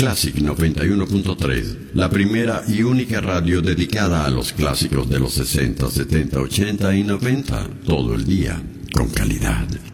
Classic 91.3, la primera y única radio dedicada a los clásicos de los 60, 70, 80 y 90, todo el día, con calidad.